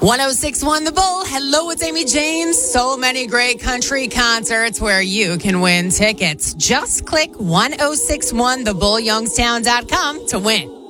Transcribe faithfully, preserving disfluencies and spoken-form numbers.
ten sixty-one The Bull. Hello, it's Amy James. So many great country concerts where you can win tickets. Just click ten sixty-one the bull youngstown dot com to win.